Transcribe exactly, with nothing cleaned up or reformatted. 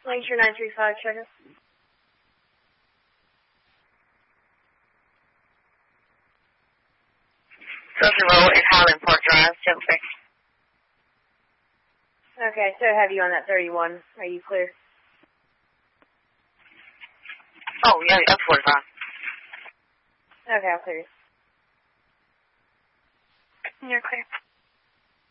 Lancashire nine three five, check it. Social Road and Highland Park Drive, seven six. Okay, so I have you on that thirty-one. Are you clear? Oh, yeah, up forty-five. Okay, I'll clear you. You're clear.